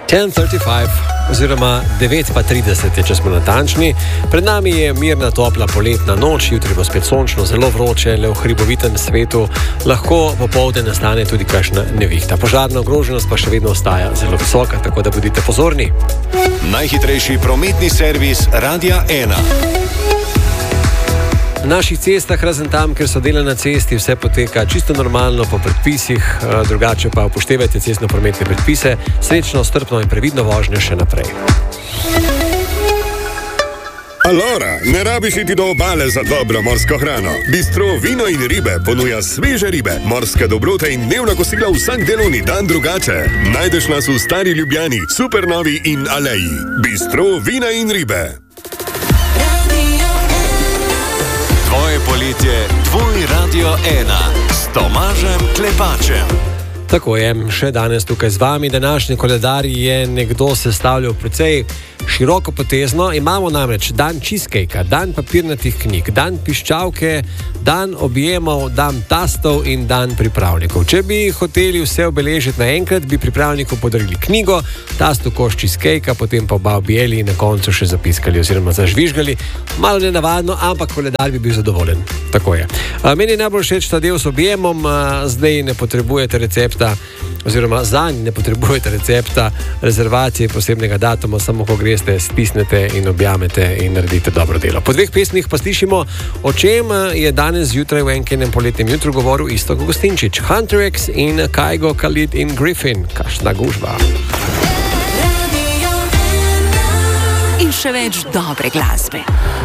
10:35 oziroma 9:30 je, če smo natančni. Pred nami je mirna, topla poletna noč, jutri bo spet sončno, zelo vroče, le v hribovitem svetu lahko popoldne nastane tudi kakšna nevihta. Požarna ogroženost pa še vedno ostaja zelo visoka, tako da bodite pozorni. Najhitrejši prometni servis Radia 1. Na naših cestah, razen tam, ker so dela na cesti, vse poteka čisto normalno po predpisih, drugače pa upoštevajte cestno-prometne predpise. Srečno, strpno in previdno vožnjo še naprej. Alora, ne rabiš iti do obale za dobro morsko hrano. Bistro Vino in ribe ponuja sveže ribe, morske dobrote in dnevna kosila vsak delovni dan drugače. Najdeš nas v Stari Ljubljani, Supernovi in Aleji. Bistro Vina in ribe. Tvoje poletje, tvoj Radio 1 s Tomažem Klepačem. Tako je, še danes tukaj z vami. Današnji koledar je nekdo sestavljal precej široko potezno. Imamo namreč dan cheesecakea, dan papirnatih knjig, dan piščalke, dan objemov, dan tastov in dan pripravnikov. Če bi hoteli vse obeležiti naenkrat, bi pripravniku podarili knjigo, tastu koš cheesecakea, potem pa oba objeli in na koncu še zapiskali oziroma zažvižgali. Malo nenavadno, ampak koledar bi bil zadovoljen. Tako je. Meni je najbolj všeč ta del s objemom, zdaj ne potrebujete recepta, oziroma zanj ne potrebujete recepta, rezervacije posebnega datuma, samo ko greste, stisnete in objamete in naredite dobro delo. Po dveh pesmih pa slišimo, o čem je danes zjutraj v enkenem poletnem jutru govoril Iztok Gostinčič. Hunter X in Kygo, Khalid in Griffin. Kakšna gužba. In še več dobre glasbe.